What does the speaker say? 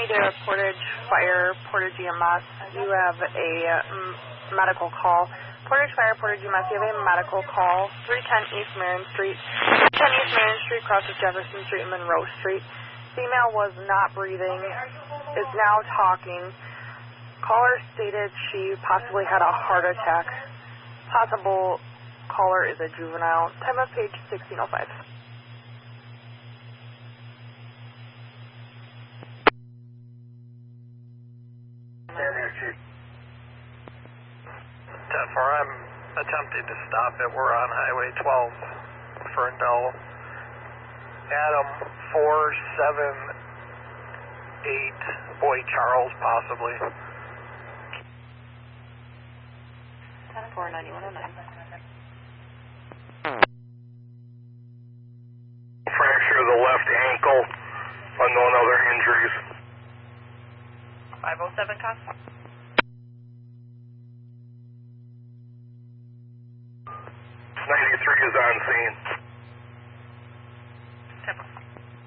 to Portage Fire, Portage EMS. You have a medical call. Portage Fire, Portage EMS, you have a medical call. 310 East Marion Street. 310 East Marion Street crosses Jefferson Street and Monroe Street. Female was not breathing, is now talking. Caller stated she possibly had a heart attack. Possible caller is a juvenile. Time of page 1605. I'm attempting to stop it. We're on Highway 12, Ferndale. Adam 478, Boy Charles, possibly. 10-4-9109. Fracture of the left ankle, unknown other injuries. 507 cost. 93 is on scene.